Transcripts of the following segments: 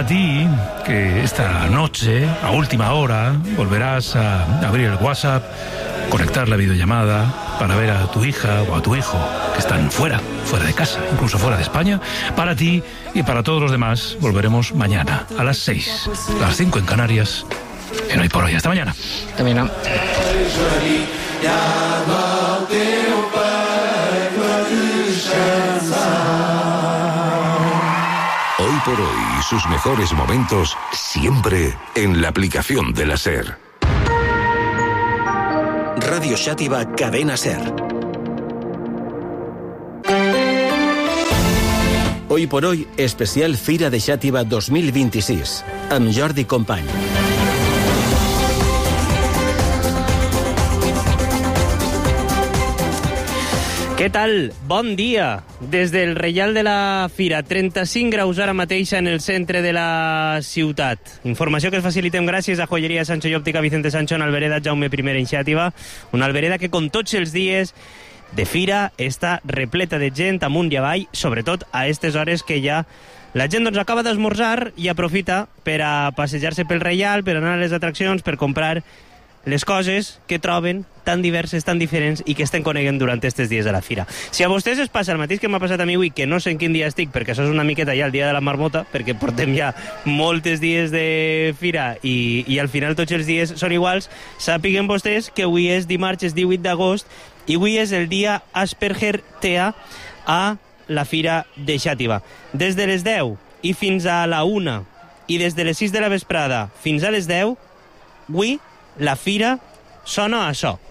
A ti, que esta noche, a última hora, volverás a abrir el WhatsApp, conectar la videollamada para ver a tu hija o a tu hijo que están fuera de casa, incluso fuera de España. Para ti y para todos los demás, volveremos mañana a las 6, a las 5 en Canarias, en Hoy por Hoy. Hasta mañana. Camina. Hoy por Hoy y sus mejores momentos siempre en la aplicación de la SER. Radio Xàtiva, Cadena SER. Hoy por Hoy, especial Fira de Xàtiva 2026, amb Jordi Company. Què tal? Bon dia! Des del Reial de la Fira, 35 graus ara mateix en el centre de la ciutat. Informació que es facilitem gràcies a Joieria Sancho i Òptica Vicente Sancho en Albereda Jaume I en Xàtiva. Una Albereda que, com tots els dies de fira, està repleta de gent amunt i avall, sobretot a aquestes hores que ja la gent doncs acaba d'esmorzar i aprofita per a passejar-se pel Reial, per anar a les atraccions, per comprar les coses que troben tan diverses, tan diferents i que estem coneguent durant aquests dies de la fira. Si a vostès es passa el mateix que m'ha passat a mi avui, que no sé en quin dia estic, perquè això és una miqueta ja el dia de la marmota, perquè portem ja molts dies de fira i al final tots els dies són iguals, sàpiguen vostès que avui és dimarts, és 18 d'agost, i avui és el dia Asperger TEA a la Fira de Xàtiva. Des de les 10 i fins a la 1 i des de les 6 de la vesprada fins a les 10, avui la fira sona a això.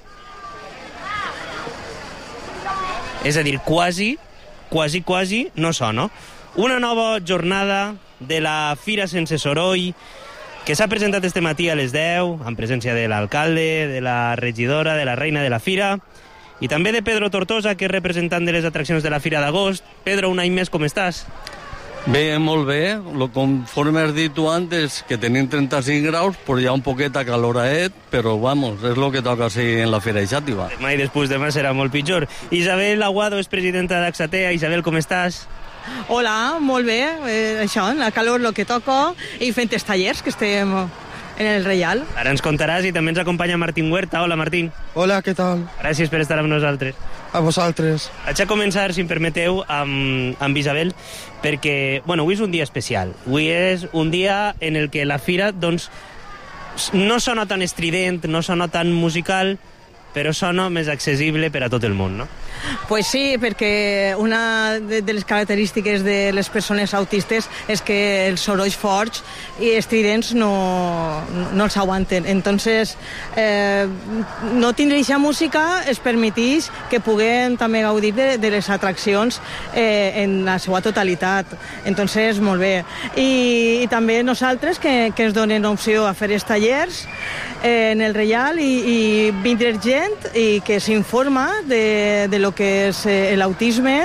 És a dir, quasi no sona. Una nova jornada de la Fira Sense Soroll que s'ha presentat este matí a les 10 en presència de l'alcalde, de la regidora, de la reina de la fira i també de Pedro Tortosa, que és representant de les atraccions de la Fira d'Agost. Pedro, un any més, com estàs? Bé, molt bé. Conforme has dit tu antes, que tenim 35 graus, pues ya un poqueta caloraet, però vamos, és lo que toca así en la Fira de Xàtiva. Demà i després demà serà molt pitjor. Isabel Aguado és presidenta d'Axatea. Isabel, com estàs? Hola, molt bé. Això, la calor, lo que toca, i fent els tallers que estem en el Reial. Ara ens contaràs i també ens acompanya Martín Huerta. Hola, Martín. Hola, què tal? Gràcies per estar amb nosaltres. A vosaltres. Vaig a començar, si em permeteu, amb Isabel, perquè, bueno, avui és un dia especial. Avui és un dia en el que la fira, doncs, no sona tan estrident, no sona tan musical, però sona més accessible per a tot el món, no? Pues sí, perquè una de les característiques de les persones autistes és que els sorolls forts i estridents no els aguanten. Entonces, no tindre aquesta música es permeteix que puguem també gaudir de les atraccions en la seva totalitat. Entonces, molt bé. I també nosaltres que ens donen opció a fer els tallers en el Reial i vindre gent i que s'informa de lo que és l'autisme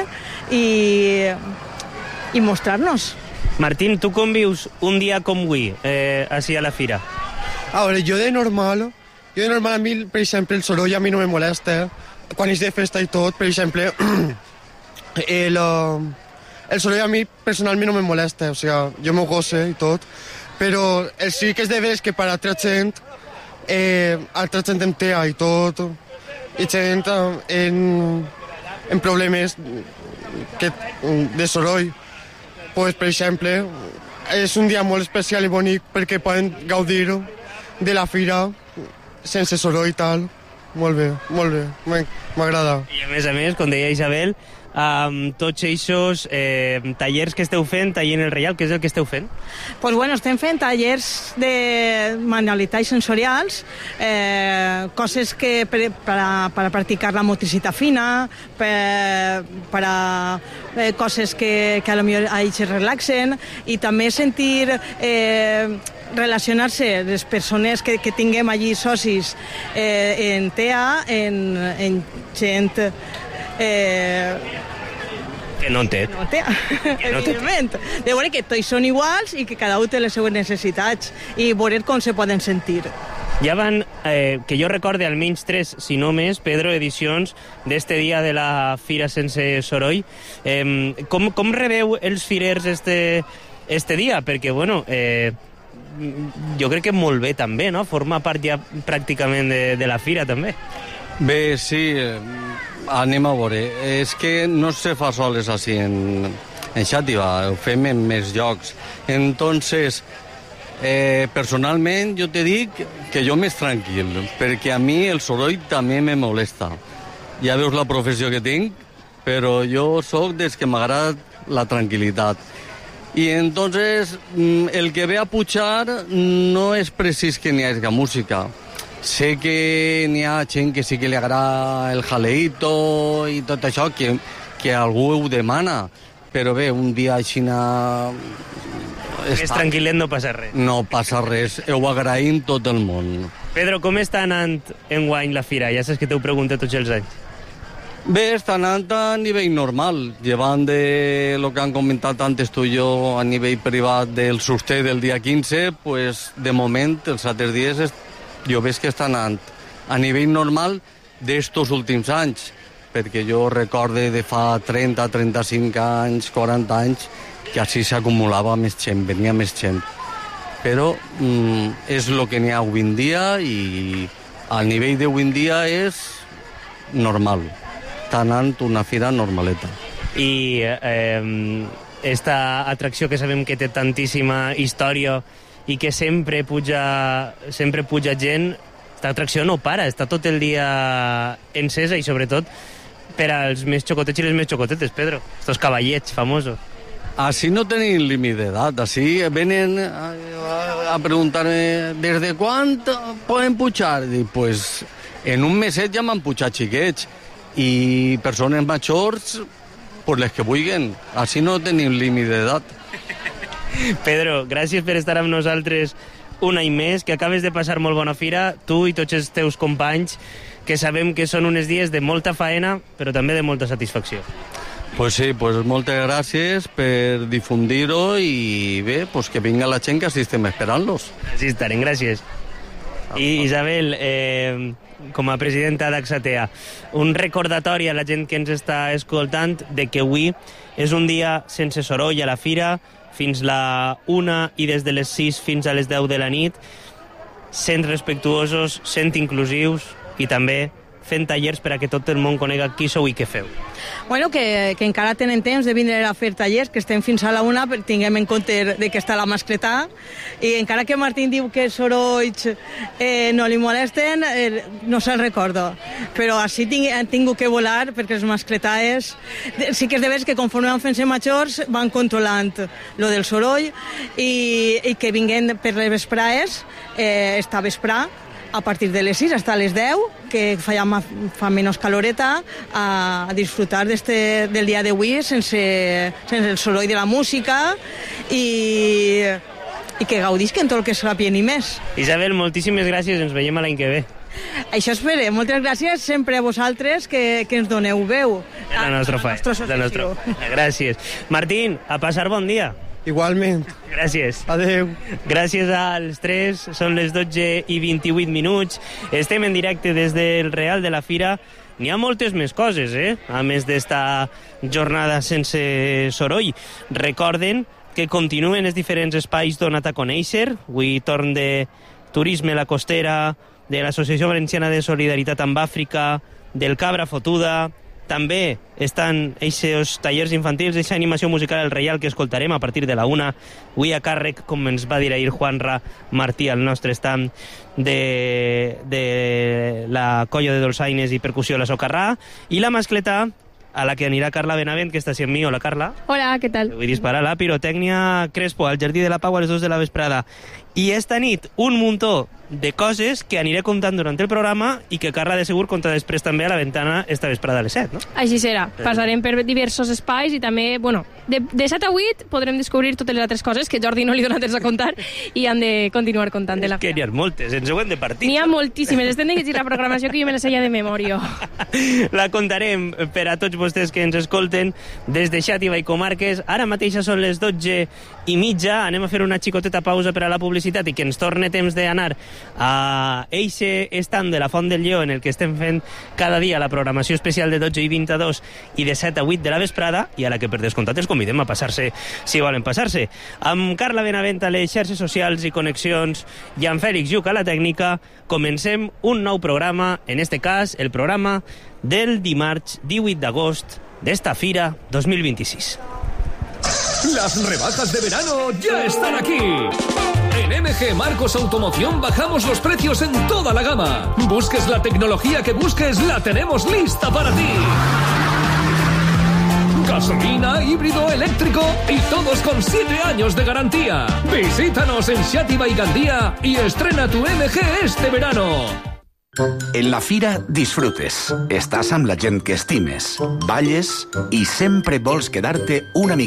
i mostrar-nos. Martín, tu com vius un dia com avui, així a la fira? A veure, jo de normal a mi, per exemple, el soroll a mi no me molesta. Quan és de festa i tot, per exemple, el soroll a mi personalment no me molesta, o sigui, jo m'ho gosse i tot, però sí que és de veres que per altra gent en TEA i tot, i gent en problemes de soroll. Pues, per exemple, és un dia molt especial i bonic perquè poden gaudir de la fira sense soroll i tal. Molt bé, m'agrada. I a més, com deia Isabel, tots aquests tallers que esteu fent allà en el Reial, què és el que esteu fent? Pues bueno, estem fent tallers de manualitats sensorials, coses que per a practicar la motricitat fina, per a coses que a lo millor a ells es relaxen, i també sentir relacionar-se les persones que tinguem allí socis en TEA, en gent que no en té. Evidentment. De veure que tots són iguals i que cada un té les seues necessitats i veure com se poden sentir. Ja van, que jo recorde, almenys 3, si no més, Pedro, edicions d'este dia de la Fira Sense Soroll. Com rebeu els firers este dia, perquè, bueno, jo crec que molt bé també, no? Forma part ja pràcticament de la fira, també. Bé, sí, anem a veure. És que no se fa soles així en Xàtiva, ho fem en més llocs. Entonces, personalment, jo te dic que jo més tranquil, perquè a mi el soroll també me molesta. Ja veus la professió que tinc, però jo sóc des que m'agrada la tranquil·litat. I entonces, el que ve a pujar no és precís que n'hi hagi música. Sé que n'hi ha gent que sí que li agrada el jaleito i tot això, que algú ho demana, però bé, un dia així... Més tranquil·let no passa res. No passa res, ho agraïm tot el món. Pedro, com està anant enguany la fira? Ja saps que t'ho pregunto tots els anys. Bé, està anant a nivell normal, llevant de lo que han comentat antes tu i jo a nivell privat del sosté del dia 15, pues de moment, els altres dies, jo veig que està anant a nivell normal d'estos últims anys, perquè jo recorde de fa 30, 35 anys, 40 anys, que així s'acumulava més gent, venia més gent. Però és el que n'hi ha avui en dia i a nivell d'avui en dia és normal. Està anant una fira normaleta. I esta atracció que sabem que té tantíssima història i que sempre puja gent, esta atracció no para, està tot el dia encesa i sobretot per als més xocotets i les més xocotetes, Pedro, estos cavallets famosos. Així no tenim límit d'edat, així venen a preguntar-me des de quan poden pujar? I pues en un meset ja m'han pujat xiquets i persones majors, pues les que vulguin. Així no tenim límit d'edat. Pedro, gràcies per estar amb nosaltres un any més, que acabes de passar molt bona fira, tu i tots els teus companys, que sabem que són uns dies de molta faena, però també de molta satisfacció. Pues sí, pues moltes gràcies per difundir-ho i bé, pues que vinga la gent que així estem esperant-los. Així estarem, gràcies. I Isabel, com a presidenta d'Axatea, un recordatori a la gent que ens està escoltant de que avui és un dia sense soroll a la fira, fins la 1 i des de les 6 fins a les 10 de la nit, sent respectuosos, sent inclusius i també fent tallers per a que tot el món conega qui sou i què feu. Bueno, que encara tenen temps de vindre a fer tallers, que estem fins a la 1, però tinguem en compte de que està la mascletà, i encara que Martín diu que els sorolls no li molesten, no se'l recorda. Però així han tingut que volar, perquè les mascletàs sí que és de veres que conforme van fent-se majors van controlant lo del soroll i que vinguin per les vesprades, esta vesprà, a partir de les 6 hasta les 10, que fa menys caloreta, a disfrutar del dia d'avui sense el soroll de la música i que gaudisquen tot el que s'apien i més. Isabel, moltíssimes gràcies, ens veiem l'any que ve. Això espere, moltes gràcies sempre a vosaltres que ens doneu veu. La nostra feina. Gràcies. Martín, a passar bon dia. Igualment. Gràcies. Adeu. Gràcies als tres. Són les 12 i 28 minuts. Estem en directe des del Real de la Fira. N'hi ha moltes més coses, a més d'esta jornada sense soroll. Recorden que continuen els diferents espais donat a conèixer. Avui torn de Turisme La Costera, de l'Associació Valenciana de Solidaritat amb Àfrica, del Cabra Fotuda. També estan aquests tallers infantils, aquesta animació musical al Reial que escoltarem a partir de la 1, avui a càrrec, com ens va dir ahir Juanra Martí, al nostre stand de la colla de dolçaines i percussió La Socarrà, i la mascletà, a la que anirà Carla Benavent, que està sent mi. Hola, Carla. Hola, què tal? Vull disparar la pirotècnia Crespo al Jardí de la Pau a les 2 de la vesprada. I esta nit un muntó de coses que aniré comptant durant el programa i que Carla de segur compta després també a la ventana esta vesprada a les 7, no? Així serà. Passarem per diversos espais i també, bueno, de 7 a 8 podrem descobrir totes les altres coses que Jordi no li dona temps a contar i han de continuar contant de la que n'hi ha moltes, ens ho hem de partir. N'hi ha moltíssimes, estem de llegir la programació que jo me la seia de memòria. La contarem per a tots vostès que ens escolten des de Xàtiva i comarques. Ara mateix són les 12 8:30. Anem a fer una xicoteta pausa per a la publicitat i que ens torne temps d'anar a eixe estand de la Font del Lleó en el que estem fent cada dia la programació especial de 12:22 i de 7 a 8 de la vesprada, i a la que per descomptat els convidem a passar-se si volen passar-se. Amb Carla Benavent a les xarxes socials i connexions i amb Fèlix Lluc a la tècnica, comencem un nou programa, en este cas el programa del dimarts 18 d'agost d'esta Fira 2026. Las rebajas de verano ya están aquí. En MG Marcos Automoción bajamos los precios en toda la gama. Busques la tecnología que busques, la tenemos lista para ti. Gasolina, híbrido, eléctrico y todos con 7 años de garantía. Visítanos en Xàtiva i Gandía y estrena tu MG este verano. En la fira disfrutes, estàs amb la gent que estimes, balles i sempre vols quedar-te una mica